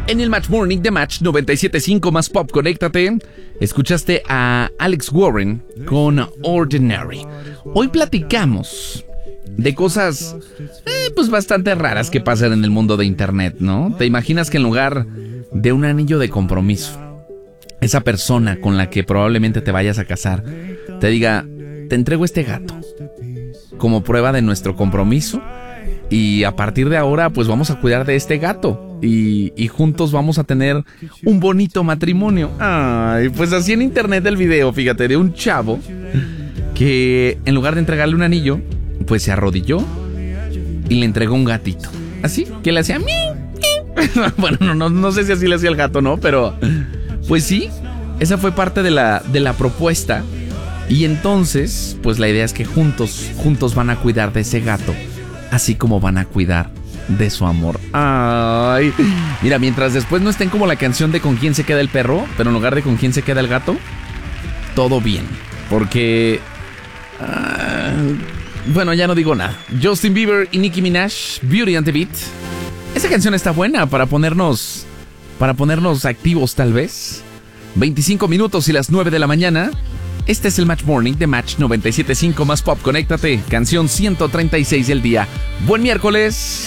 En el Match Morning de Match 97.5 más Pop, conéctate. Escuchaste a Alex Warren con Ordinary. Hoy platicamos de cosas pues bastante raras que pasan en el mundo de internet, ¿no? ¿Te imaginas que en lugar de un anillo de compromiso, esa persona con la que probablemente te vayas a casar te diga, te entrego este gato como prueba de nuestro compromiso y a partir de ahora pues vamos a cuidar de este gato y juntos vamos a tener un bonito matrimonio? Ay, pues así en internet el video, fíjate, de un chavo que en lugar de entregarle un anillo, pues se arrodilló y le entregó un gatito. Así, que le hacía bueno, no sé si así le hacía el gato, ¿no? Pero pues sí, esa fue parte de la propuesta. Y entonces, pues la idea es que juntos van a cuidar de ese gato, así como van a cuidar de su amor. Ay, mira, mientras después no estén como la canción de con quién se queda el perro, pero en lugar de con quién se queda el gato, todo bien. Porque bueno, ya no digo nada. Justin Bieber y Nicki Minaj, Beauty and the Beat. Esa canción está buena para ponernos activos tal vez. 25 minutos y las 9 de la mañana. Este es el Match Morning de Match 97.5 más Pop. Conéctate, canción 136 del día. Buen miércoles.